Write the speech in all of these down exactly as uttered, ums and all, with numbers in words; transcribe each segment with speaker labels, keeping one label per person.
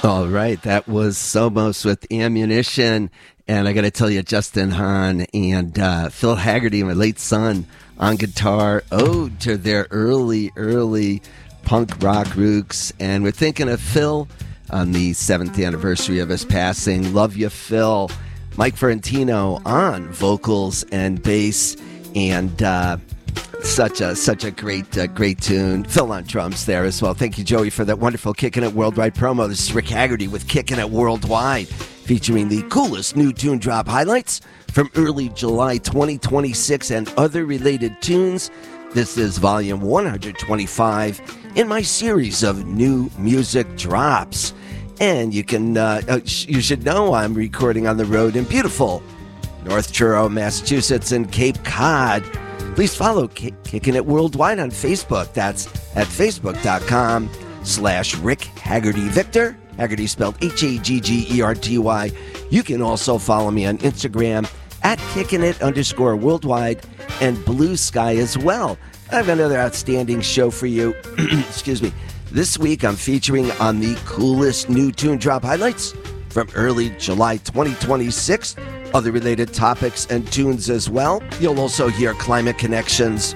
Speaker 1: All right, that was Somos with Ammunition, and I got to tell you, Justin Hahn and uh, Phil Haggerty, my late son, on guitar, ode to their early, early punk rock roots, and we're thinking of Phil on the seventh anniversary of his passing. Love you, Phil. Mike Ferrantino on vocals and bass, and uh, Such a such a great uh, great tune. Phil on drums there as well. Thank you, Joey, for that wonderful Kickin' It Worldwide promo. This is Rick Haggerty with Kickin' It Worldwide, featuring the coolest new tune drop highlights from early July twenty twenty-six and other related tunes. This is volume one hundred twenty-five in my series of new music drops. And you can uh, uh, you should know I'm recording on the road in beautiful North Truro, Massachusetts, and Cape Cod. Please follow K- Kickin' It Worldwide on Facebook. That's at facebook.com slash Rick Haggerty Victor. Haggerty spelled H A G G E R T Y. You can also follow me on Instagram at Kickin' It underscore worldwide and Blue Sky as well. I have another outstanding show for you. Excuse me. This week I'm featuring on the coolest new tune drop highlights from early July twenty twenty-six. Other related topics and tunes as well. You'll also hear Climate Connections.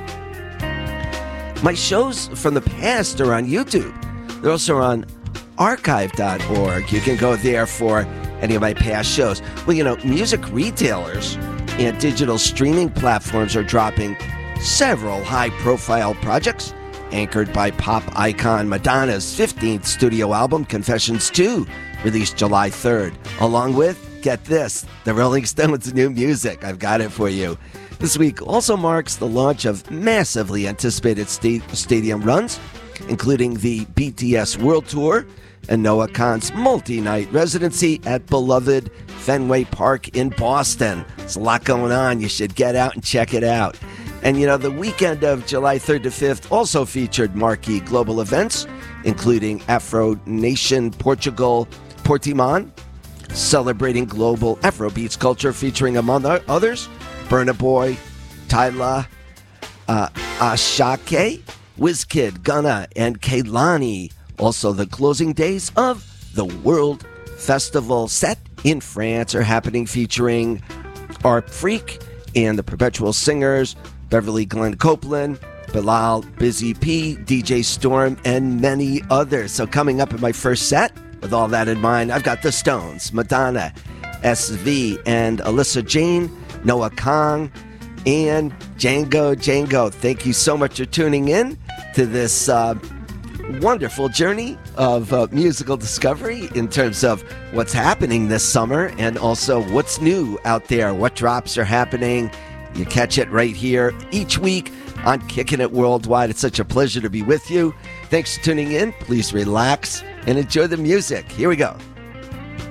Speaker 1: My shows from the past are on YouTube. They're also on archive dot org. You can go there for any of my past shows. Well, you know, music retailers and digital streaming platforms are dropping several high-profile projects anchored by pop icon Madonna's fifteenth studio album, Confessions two, released July third, along with, get this, the Rolling Stones' new music. I've got it for you. This week also marks the launch of massively anticipated sta- stadium runs, including the B T S World Tour and Noah Kahan's multi-night residency at beloved Fenway Park in Boston. There's a lot going on. You should get out and check it out. And, you know, the weekend of July third to fifth also featured marquee global events, including Afro Nation Portugal Portimão, celebrating global Afrobeats culture, featuring, among others, Burna Boy, Tyla, uh, Ashake, Wizkid, Gunna, and Kehlani. Also, the closing days of the World Festival set in France are happening, featuring Art Freak and the Perpetual Singers, Beverly Glenn Copeland, Bilal, Busy P, D J Storm, and many others. So coming up in my first set, with all that in mind, I've got the Stones, Madonna, S V, and Alyssa Jane, Noah Kahan, and Django Django. Thank you so much for tuning in to this uh, wonderful journey of uh, musical discovery in terms of what's happening this summer and also what's new out there, what drops are happening. You catch it right here each week on Kickin' It Worldwide. It's such a pleasure to be with you. Thanks for tuning in. Please relax and enjoy the music. Here we go.